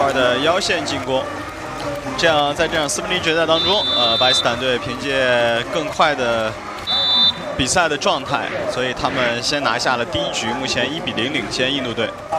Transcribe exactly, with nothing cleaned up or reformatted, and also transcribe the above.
尔的腰线进攻。这样，在这场四分之一决赛当中，呃，巴基斯坦队凭借更快的比赛的状态，所以他们先拿下了第一局，目前一比零领先印度队。